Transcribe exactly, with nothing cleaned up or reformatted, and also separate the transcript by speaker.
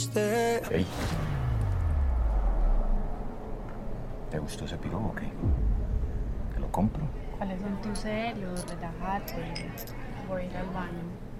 Speaker 1: Ey. ¿Te gustó ese piro o qué? ¿Te lo compro?
Speaker 2: ¿Cuáles son tus celos? Relájate. Voy a ir al baño.